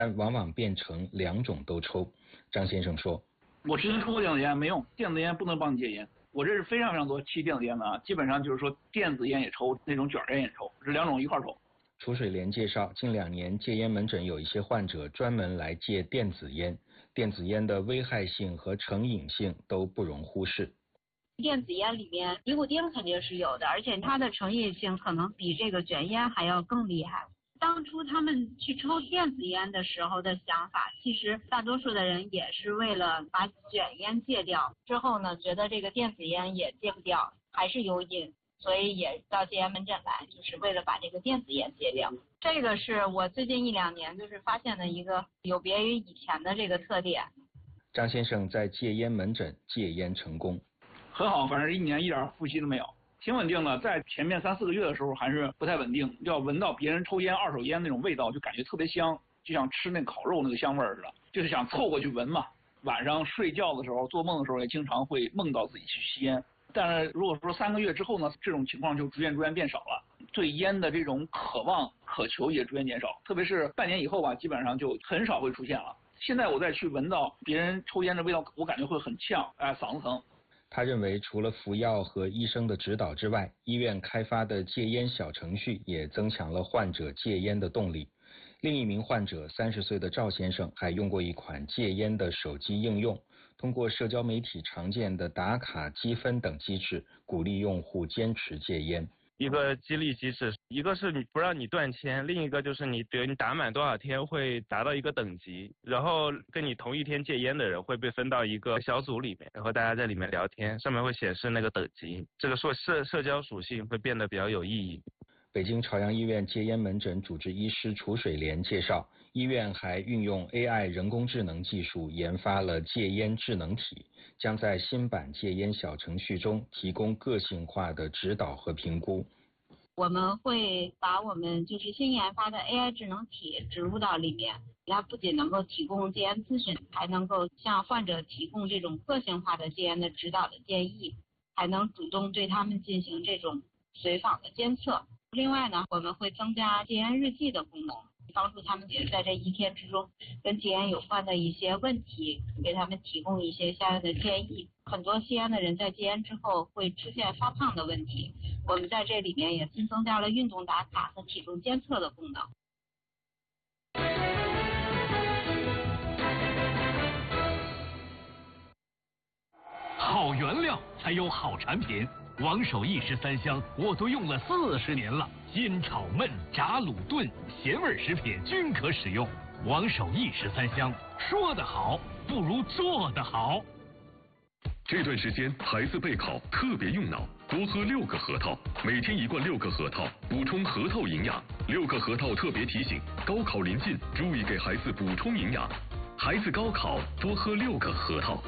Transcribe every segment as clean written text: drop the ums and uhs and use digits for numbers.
但往往变成两种都抽。张先生说：“ 我之前抽过电子烟没用，电子烟不能帮你戒烟。我这是非常非常多吸电子烟的啊，基本上就是说电子烟也抽，那种卷烟也抽，这两种一块抽。” 楚水莲介绍，近2年戒烟门诊有一些患者专门来戒电子烟，电子烟的危害性和成瘾性都不容忽视。 电子烟里面尼古丁肯定是有的，而且它的成瘾性可能比这个卷烟还要更厉害。当初他们去抽电子烟的时候的想法，其实大多数的人也是为了把卷烟戒掉，之后呢觉得这个电子烟也戒不掉，还是有瘾，所以也到戒烟门诊来，就是为了把这个电子烟戒掉。这个是我最近1、2年就是发现的一个有别于以前的这个特点。 张先生在戒烟门诊戒烟成功， 很好，反正1年一点复吸都没有，挺稳定的。在前面3、4个月的时候还是不太稳定，要闻到别人抽烟二手烟那种味道，就感觉特别香，就像吃那烤肉那个香味似的，就是想凑过去闻嘛。晚上睡觉的时候、做梦的时候也经常会梦到自己去吸烟。但是如果说3个月之后呢，这种情况就逐渐变少了，对烟的这种渴望、渴求也逐渐减少，特别是半年以后吧，基本上就很少会出现了。现在我再去闻到别人抽烟的味道，我感觉会很呛，嗓子疼。 他认为，除了服药和医生的指导之外，医院开发的戒烟小程序也增强了患者戒烟的动力。另一名患者30岁的赵先生还用过一款戒烟的手机应用，通过社交媒体常见的打卡积分等机制，鼓励用户坚持戒烟。 一个激励机制，一个是你不让你断签，另一个就是你比如你打满多少天会达到一个等级，然后跟你同一天戒烟的人会被分到一个小组里面，然后大家在里面聊天，上面会显示那个等级，这个说社交属性会变得比较有意义。 北京朝阳医院戒烟门诊主治医师楚水莲介绍，医院还运用 AI 人工智能技术研发了戒烟智能体，将在新版戒烟小程序中提供个性化的指导和评估。 我们会把我们就是新研发的 AI 智能体植入到里面，它不仅能够提供戒烟咨询，还能够向患者提供这种个性化的戒烟的指导的建议，还能主动对他们进行这种随访的监测。另外呢，我们会增加戒烟日记的功能，帮助他们也在这1天之中跟戒烟有关的一些问题，给他们提供一些相应的建议。很多吸烟的人在戒烟之后会出现发胖的问题，我们在这里面也新增加了运动打卡和体重监测的功能。 好原料才有好产品。王守义式3香我都用了40年了，煎炒焖炸卤炖咸味食品均可使用。王守义式3香，说得好不如做得好。 这段时间孩子备考特别用脑，多喝6个核桃，每天1罐6个核桃，补充核桃营养。6个核桃特别提醒，高考临近，注意给孩子补充营养。孩子高考多喝6个核桃。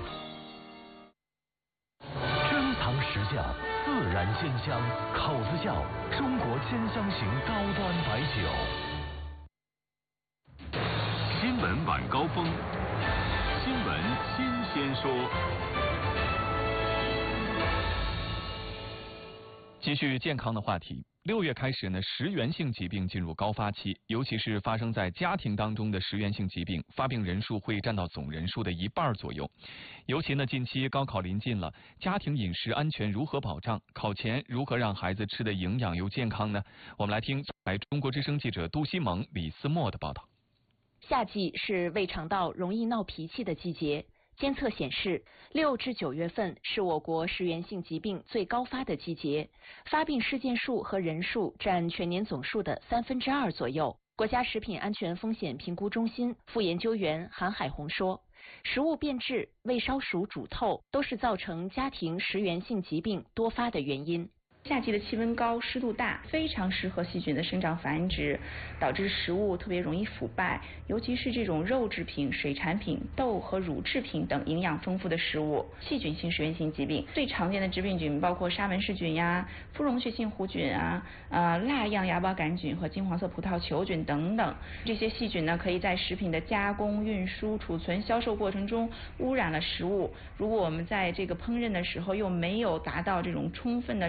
珍藏实窖，自然鲜香，口子窖，中国鲜香型高端白酒。 新闻晚高峰，新闻新鲜说。 继续健康的话题，6月开始呢，食源性疾病进入高发期，尤其是发生在家庭当中的食源性疾病，发病人数会占到总人数的1半左右。尤其呢，近期高考临近了，家庭饮食安全如何保障？考前如何让孩子吃的营养又健康呢？我们来听中国之声记者杜西蒙、李思墨的报道。 夏季是胃肠道容易闹脾气的季节。监测显示，6至9月份是我国食源性疾病最高发的季节，发病事件数和人数占全年总数的2/3左右。国家食品安全风险评估中心副研究员韩海红说，食物变质、未烧熟煮透都是造成家庭食源性疾病多发的原因。 夏季的气温高、湿度大，非常适合细菌的生长繁殖，导致食物特别容易腐败，尤其是这种肉制品、水产品、豆和乳制品等营养丰富的食物。细菌性食源性疾病最常见的致病菌包括沙门氏菌呀、肤溶血性弧菌啊、蜡样芽孢杆菌和金黄色葡萄球菌等等。这些细菌呢，可以在食品的加工、运输、储存、销售过程中污染了食物。如果我们在这个烹饪的时候又没有达到这种充分的烧熟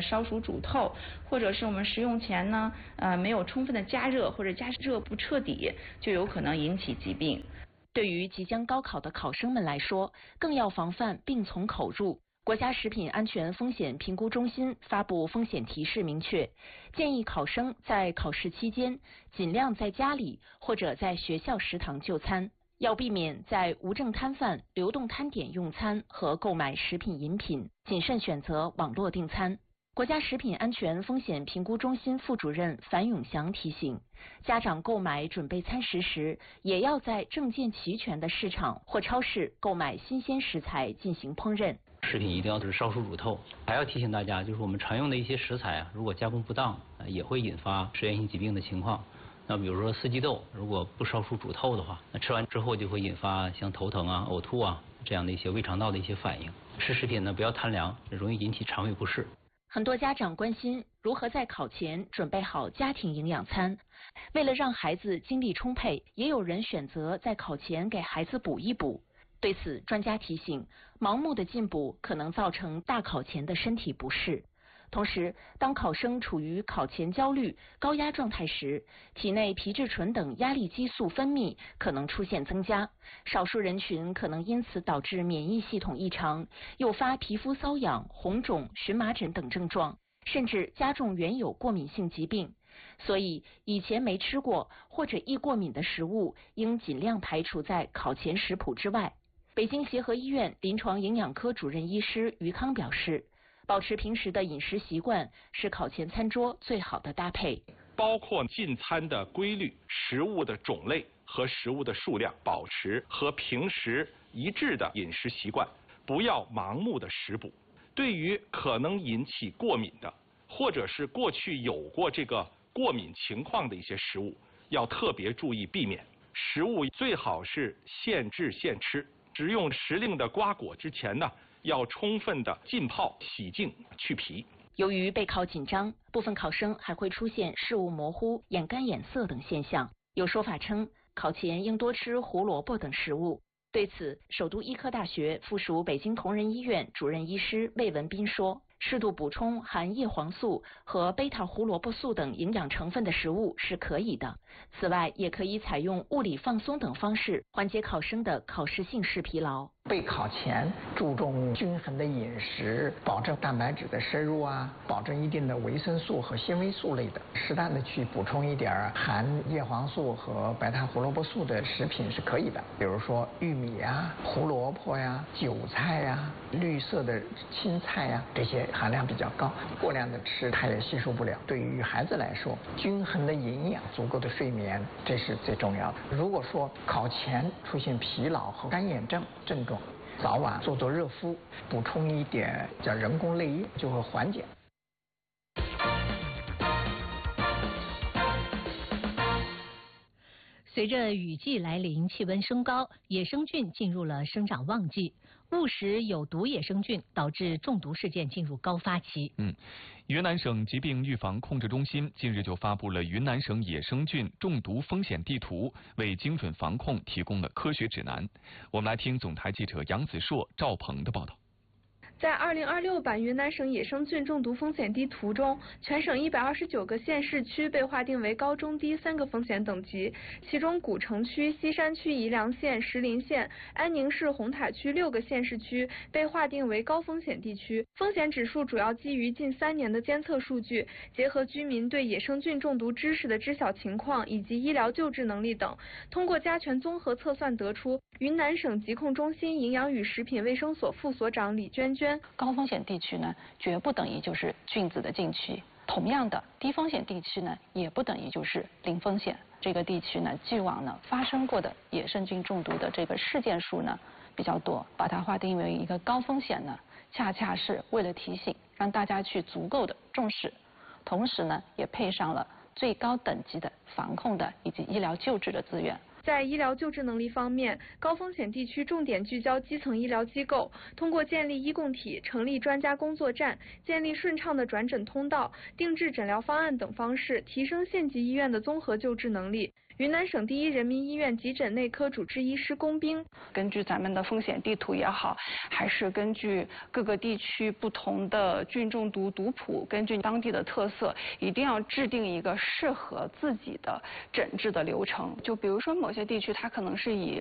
煮透，或者是我们食用前呢没有充分的加热，或者加热不彻底，就有可能引起疾病。 对于即将高考的考生们来说，更要防范病从口入。国家食品安全风险评估中心发布风险提示，明确建议考生在考试期间尽量在家里或者在学校食堂就餐，要避免在无证摊贩、流动摊点用餐和购买食品饮品，谨慎选择网络订餐。国家食品安全风险评估中心副主任樊永祥提醒，家长购买准备餐食时，也要在证件齐全的市场或超市购买新鲜食材进行烹饪。 食品一定要是烧熟煮透，还要提醒大家，就是我们常用的一些食材如果加工不当，也会引发食源性疾病的情况。那比如说四季豆，如果不烧熟煮透的话，那吃完之后就会引发像头疼啊、呕吐啊这样的一些胃肠道的一些反应。吃食品呢不要贪凉，容易引起肠胃不适。 很多家长关心如何在考前准备好家庭营养餐，为了让孩子精力充沛，也有人选择在考前给孩子补一补。对此，专家提醒，盲目的进补可能造成大考前的身体不适。同时，当考生处于考前焦虑、高压状态时，体内皮质醇等压力激素分泌可能出现增加，少数人群可能因此导致免疫系统异常，诱发皮肤瘙痒、红肿、荨麻疹等症状，甚至加重原有过敏性疾病。所以，以前没吃过或者易过敏的食物，应尽量排除在考前食谱之外。北京协和医院临床营养科主任医师于康表示，保持平时的饮食习惯是考前餐桌最好的搭配， 包括进餐的规律、食物的种类和食物的数量，保持和平时一致的饮食习惯，不要盲目的食补。对于可能引起过敏的，或者是过去有过这个过敏情况的一些食物，要特别注意避免。食物最好是现制现吃。食用时令的瓜果之前呢，要充分的浸泡、洗净、去皮。 由于备考紧张，部分考生还会出现视物模糊、眼干眼涩等现象。有说法称，考前应多吃胡萝卜等食物。对此，首都医科大学附属北京同仁医院主任医师魏文斌说，适度补充含叶黄素和贝塔胡萝卜素等营养成分的食物是可以的。此外，也可以采用物理放松等方式缓解考生的考试性视疲劳。 备考前注重均衡的饮食，保证蛋白质的摄入保证一定的维生素和纤维素类的，适当的去补充一点含叶黄素和贝塔胡萝卜素的食品是可以的，比如说玉米胡萝卜韭菜绿色的青菜这些含量比较高，过量的吃它也吸收不了。对于孩子来说，均衡的营养、足够的睡眠，这是最重要的。如果说考前出现疲劳和干眼症症状，早晚做热敷，补充一点叫人工泪液，就会缓解。 随着雨季来临，气温升高，野生菌进入了生长旺季，误食有毒野生菌导致中毒事件进入高发期。 云南省疾病预防控制中心近日就发布了云南省野生菌中毒风险地图，为精准防控提供了科学指南。我们来听总台记者杨子硕、赵鹏的报道。 在2026版云南省野生菌中毒风险地图中，全省129个县市区被划定为高、中、低3个风险等级，其中古城区、西山区、宜良县、石林县、安宁市红塔区6个县市区被划定为高风险地区。风险指数主要基于近3年的监测数据，结合居民对野生菌中毒知识的知晓情况以及医疗救治能力等，通过加权综合测算得出，云南省疾控中心营养与食品卫生所副所长李娟娟， 高风险地区呢，绝不等于就是菌子的禁区。同样的，低风险地区呢，也不等于就是零风险。这个地区呢，既往呢发生过的野生菌中毒的这个事件数呢比较多，把它划定为一个高风险呢，恰恰是为了提醒，让大家去足够的重视，同时呢，也配上了最高等级的防控的以及医疗救治的资源。 在医疗救治能力方面，高风险地区重点聚焦基层医疗机构，通过建立医共体、成立专家工作站、建立顺畅的转诊通道、定制诊疗方案等方式，提升县级医院的综合救治能力。 云南省第一人民医院急诊内科主治医师龚斌， 根据咱们的风险地图也好，还是根据各个地区不同的菌中毒毒谱，根据当地的特色，一定要制定一个适合自己的诊治的流程。就比如说某些地区它可能是以